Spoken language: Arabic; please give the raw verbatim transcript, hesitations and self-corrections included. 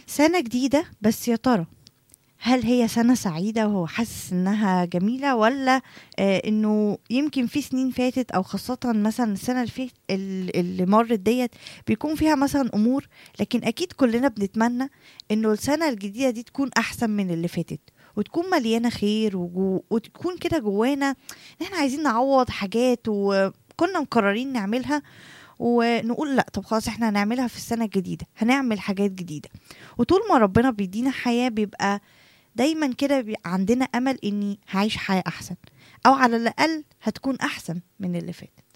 سنة جديدة، بس يا ترى هل هي سنة سعيدة وهو حاسس إنها جميلة، والّا آآ إنه يمكن في سنين فاتت، أو خاصةً مثلًا السنة اللي فات ال اللي مرّت ديّة بيكون فيها مثلًا أمور، لكن أكيد كلنا بنتمنى إنه السنة الجديدة دي تكون أحسن من اللي فاتت، وتكون مليانة خير وجو وتكون كده جوانا إن إحنا عايزين نعوّض حاجات وكنا مقررين نعملها، ونقول لأ، طب خلاص إحنا هنعملها في السنة الجديدة، هنعمل حاجات جديدة. وطول ما ربنا بيدينا حياة بيبقى دايمًا كده بي عندنا أمل إني هاعيش حياة أحسن، أو على الأقل هتكون أحسن من اللي فات.